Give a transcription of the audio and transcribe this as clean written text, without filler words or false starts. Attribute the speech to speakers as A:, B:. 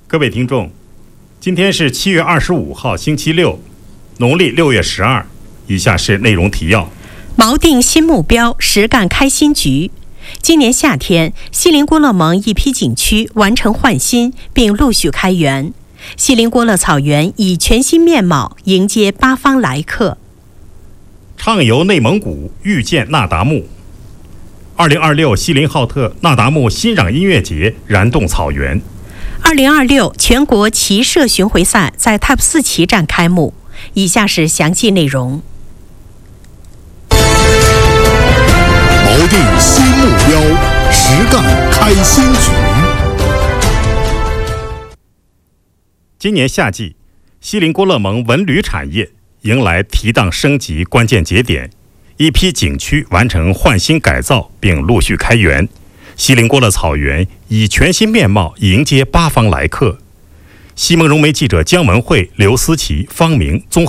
A: 各位听众，今天是7月25号星期六，农历6月12。以下是内容提要：
B: 锚定新目标，实干开新局。今年夏天，锡林郭勒盟一批景区完成换新并陆续开园，锡林郭勒草原以全新面貌迎接八方来客。
A: 畅游内蒙古，遇见那达慕。2026锡林浩特那达慕欣赏音乐节燃动草原。
B: 2026全国骑射巡回赛在 TOP4骑站开幕。以下是详细内容。
C: 锚定新目标，实干开新局。
A: 今年夏季，锡林郭勒盟文旅产业迎来提档升级关键节点，一批景区完成换新改造并陆续开园，锡林郭勒草原以全新面貌迎接八方来客。西蒙融媒记者姜文慧、刘思琪、方明综合